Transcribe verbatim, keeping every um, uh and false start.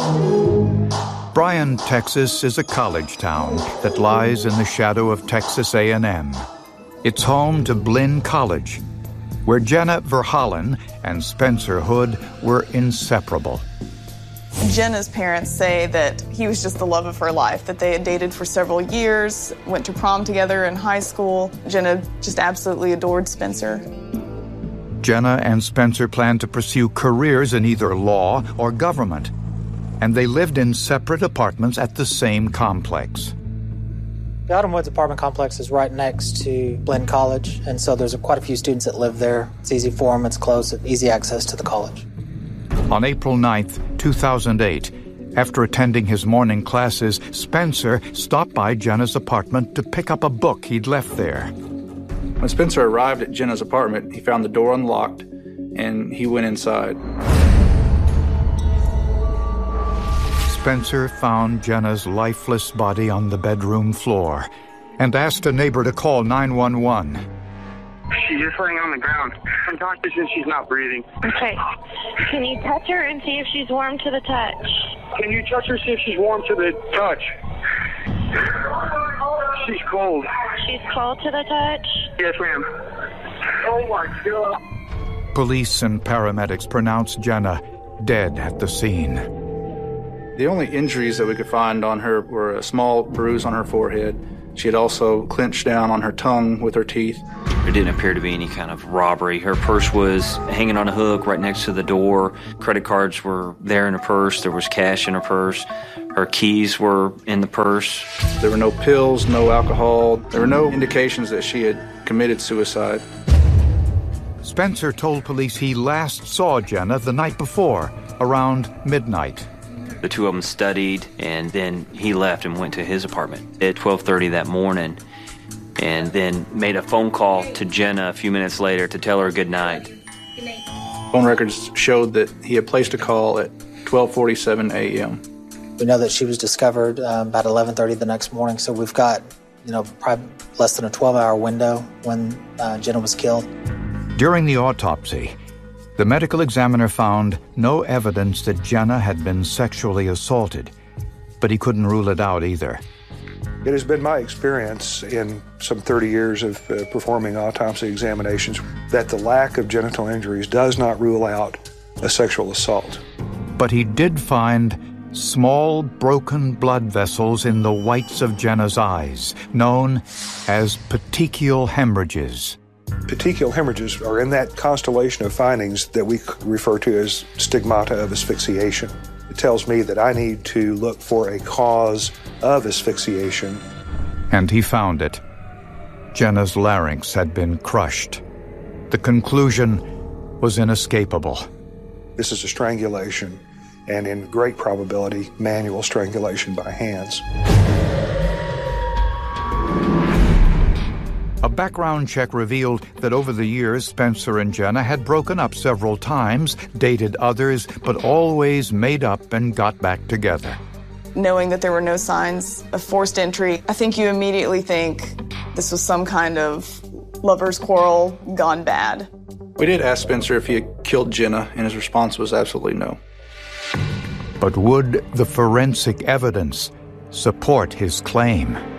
Bryan, Texas is a college town that lies in the shadow of Texas A and M. It's home to Blinn College, where Jenna Verhallen and Spencer Hood were inseparable. Jenna's parents say that he was just the love of her life, that they had dated for several years, went to prom together in high school. Jenna just absolutely adored Spencer. Jenna and Spencer planned to pursue careers in either law or government, and they lived in separate apartments at the same complex. The Autumn Woods apartment complex is right next to Blinn College, and so there's quite a few students that live there. It's easy for them, it's close, easy access to the college. On April ninth, two thousand eight, after attending his morning classes, Spencer stopped by Jenna's apartment to pick up a book he'd left there. When Spencer arrived at Jenna's apartment, he found the door unlocked, and he went inside. Spencer found Jenna's lifeless body on the bedroom floor and asked a neighbor to call nine one one. She's just laying on the ground. I'm talking since she's not breathing. Okay. Can you touch her and see if she's warm to the touch? Can you touch her, see if she's warm to the touch? She's cold. She's cold to the touch? Yes, ma'am. Oh, my God. Police and paramedics pronounced Jenna dead at the scene. The only injuries that we could find on her were a small bruise on her forehead. She had also clenched down on her tongue with her teeth. There didn't appear to be any kind of robbery. Her purse was hanging on a hook right next to the door. Credit cards were there in her purse. There was cash in her purse. Her keys were in the purse. There were no pills, no alcohol. There were no indications that she had committed suicide. Spencer told police he last saw Jenna the night before, around midnight. The two of them studied, and then he left and went to his apartment at twelve thirty that morning, and then made a phone call to Jenna a few minutes later to tell her good night. Phone records showed that he had placed a call at twelve forty-seven a.m. We know that she was discovered um, about eleven thirty the next morning, so we've got, you know, probably less than a twelve-hour window when uh, Jenna was killed. During the autopsy, the medical examiner found no evidence that Jenna had been sexually assaulted, but he couldn't rule it out either. It has been my experience in some thirty years of uh, performing autopsy examinations that the lack of genital injuries does not rule out a sexual assault. But he did find small broken blood vessels in the whites of Jenna's eyes, known as petechial hemorrhages. Petechial hemorrhages are in that constellation of findings that we refer to as stigmata of asphyxiation. It tells me that I need to look for a cause of asphyxiation. And he found it. Jenna's larynx had been crushed. The conclusion was inescapable. This is a strangulation, and in great probability, manual strangulation by hands. A background check revealed that over the years, Spencer and Jenna had broken up several times, dated others, but always made up and got back together. Knowing that there were no signs of forced entry, I think you immediately think this was some kind of lover's quarrel gone bad. We did ask Spencer if he had killed Jenna, and his response was absolutely no. But would the forensic evidence support his claim?